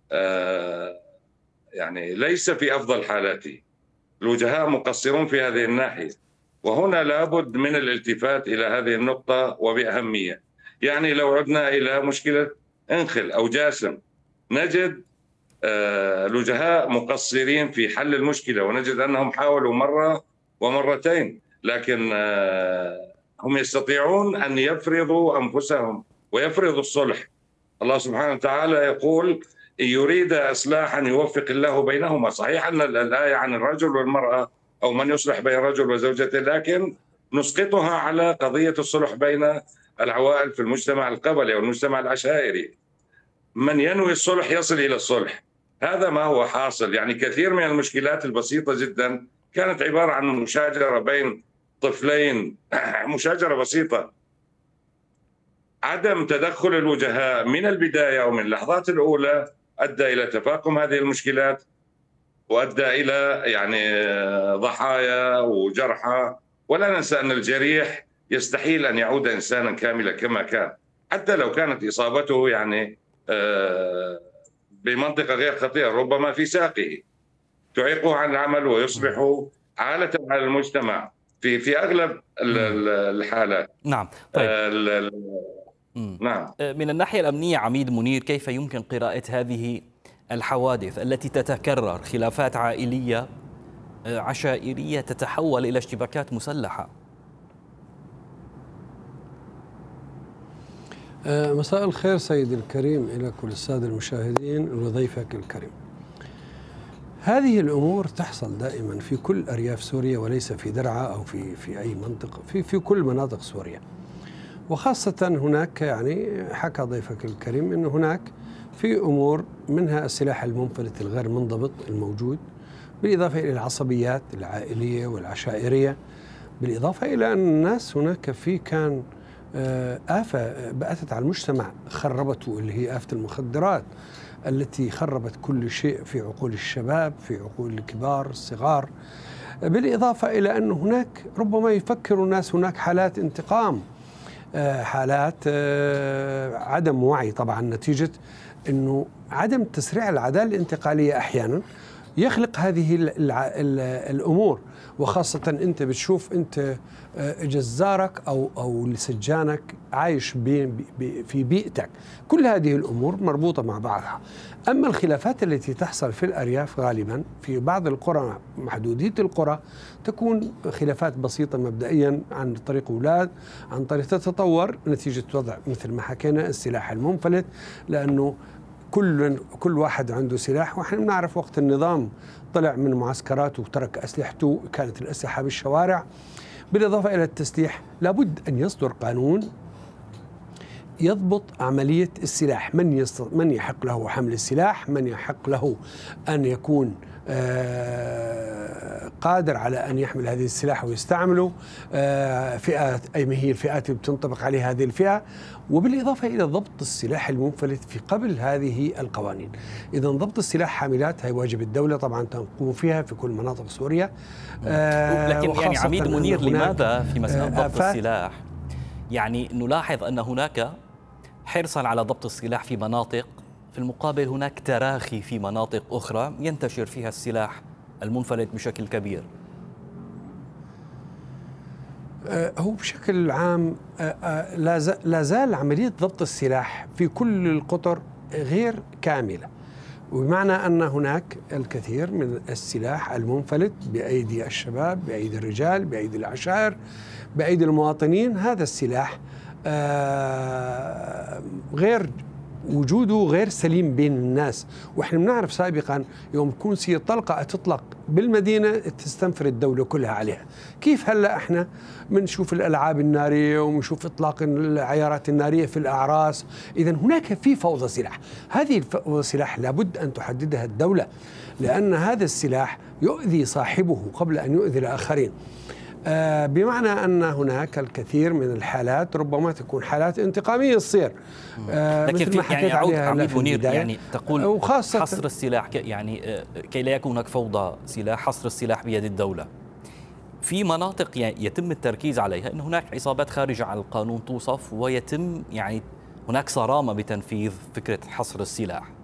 يعني ليس في أفضل حالاته. الوجهاء مقصرون في هذه الناحية، وهنا لابد من الالتفات إلى هذه النقطة وبأهمية. يعني لو عدنا إلى مشكلة انخل أو جاسم، نجد الوجهاء مقصرين في حل المشكلة، ونجد أنهم حاولوا مرة ومرتين، لكن هم يستطيعون أن يفرضوا أنفسهم ويفرضوا الصلح. الله سبحانه وتعالى يقول: إن يريد إصلاحا يوفق الله بينهما. صحيح أن الآية عن الرجل والمرأة أو من يصلح بين رجل وزوجته، لكن نسقطها على قضية الصلح بين العوائل في المجتمع القبلي أو المجتمع العشائري. من ينوي الصلح يصل إلى الصلح. هذا ما هو حاصل. يعني كثير من المشكلات البسيطة جدا كانت عبارة عن مشاجرة بين طفلين مشاجرة بسيطة. عدم تدخل الوجهاء من البداية أو من اللحظات الأولى أدى إلى تفاقم هذه المشكلات، وأدى إلى يعني ضحايا وجرحى. ولا ننسى أن الجريح يستحيل أن يعود إنسانا كاملا كما كان، حتى لو كانت إصابته يعني بمنطقة غير خطيرة، ربما في ساقه، تعيقه عن العمل ويصبح عالة على المجتمع في أغلب الحالات. نعم. طيب. نعم. من الناحية الأمنية عميد منير، كيف يمكن قراءة هذه الحوادث التي تتكرر، خلافات عائلية عشائرية تتحول إلى اشتباكات مسلحة؟ مساء الخير سيدي الكريم إلى كل السادة المشاهدين وضيفك الكريم. هذه الأمور تحصل دائما في كل أرياف سوريا، وليس في درعا أو في أي منطقة، في كل مناطق سوريا. وخاصة هناك، يعني حكى ضيفك الكريم أن هناك في أمور منها السلاح المنفلت الغير منضبط الموجود، بالإضافة إلى العصبيات العائلية والعشائرية، بالإضافة إلى أن الناس هناك كان آفة بأتت على المجتمع خربته، اللي هي آفة المخدرات التي خربت كل شيء في عقول الشباب، في عقول الكبار الصغار. بالإضافة إلى أن هناك ربما يفكر الناس هناك حالات انتقام، حالات عدم وعي، طبعا نتيجة أنه عدم تسريع العدالة الانتقالية أحيانا يخلق هذه الأمور. وخاصة أنت بتشوف أنت جزارك أو سجانك عايش في بيئتك، كل هذه الأمور مربوطة مع بعضها. أما الخلافات التي تحصل في الأرياف غالبا في بعض القرى، محدودية القرى، تكون خلافات بسيطة مبدئيا عن طريق أولاد، عن طريق تتطور نتيجة وضع مثل ما حكينا السلاح المنفلت، لأنه كل واحد عنده سلاح. ونحن بنعرف وقت النظام طلع من معسكراته وترك أسلحته، كانت الأسلحة بالشوارع. بالإضافة إلى التسليح لابد أن يصدر قانون يضبط عملية السلاح، من يحق له حمل السلاح، من يحق له أن يكون قادر على أن يحمل هذه السلاح ويستعمله، فئات أي ما هي الفئات اللي بتنطبق عليها هذه الفئة. وبالإضافة إلى ضبط السلاح المنفلت في قبل هذه القوانين. إذا ضبط السلاح حاملات هي واجب الدولة طبعا تقوم فيها في كل مناطق سوريا. لكن يعني عميد منير، لماذا في مسألة ضبط السلاح يعني نلاحظ أن هناك حرصا على ضبط السلاح في مناطق، في المقابل هناك تراخي في مناطق أخرى ينتشر فيها السلاح المنفلت بشكل كبير؟ هو بشكل عام لا زال عملية ضبط السلاح في كل القطر غير كاملة، وبمعنى أن هناك الكثير من السلاح المنفلت بأيدي الشباب، بأيدي الرجال، بأيدي العشائر، بأيدي المواطنين. هذا السلاح غير وجوده غير سليم بين الناس. واحنا بنعرف سابقا يوم تكون سي طلقه تطلق بالمدينه تستنفر الدوله كلها عليها. كيف هلا احنا بنشوف الالعاب الناريه وبنشوف اطلاق العيارات الناريه في الاعراس؟ اذا هناك في فوضى سلاح. هذه الفوضى سلاح لابد ان تحددها الدوله، لان هذا السلاح يؤذي صاحبه قبل ان يؤذي الاخرين. بمعنى أن هناك الكثير من الحالات ربما تكون حالات انتقامية تصير، لكن في يعني يعود عميد منير، يعني تقول حصر السلاح يعني كي لا يكون هناك فوضى سلاح، حصر السلاح بيد الدولة. في مناطق يعني يتم التركيز عليها أن هناك عصابات خارجة عن القانون توصف، ويتم يعني هناك صرامة بتنفيذ فكرة حصر السلاح.